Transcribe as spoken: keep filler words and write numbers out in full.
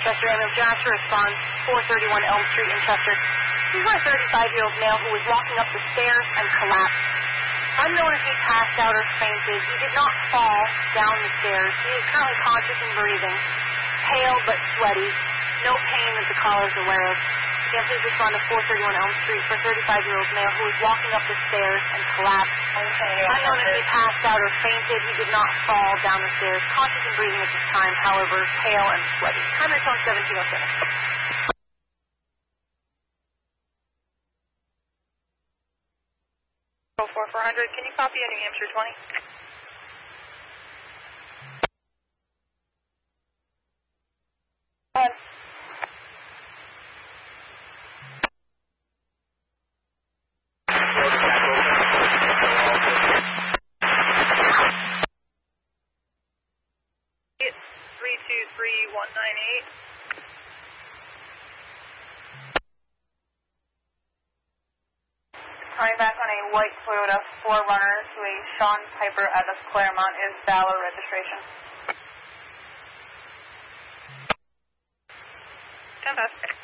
Chester ambulance. Jasper responds, four thirty-one Elm Street in Chester. He's a thirty-five-year-old male who was walking up the stairs and collapsed. Unknown if he passed out or fainted, he did not fall down the stairs. He is currently conscious and breathing, pale but sweaty, no pain that the caller is aware of. Again, please respond to four thirty-one Elm Street for a thirty-five-year-old male who was walking up the stairs and collapsed. Unknown if he passed out or fainted, he did not fall down the stairs, conscious and breathing at this time, however, pale and sweaty. Primary phone seventeen oh seven. four four hundred, can you copy New Hampshire twenty? One. three two three one nine eight. Coming back on a white Toyota four runner to a Sean Piper out of Claremont is Valor registration. Ten past.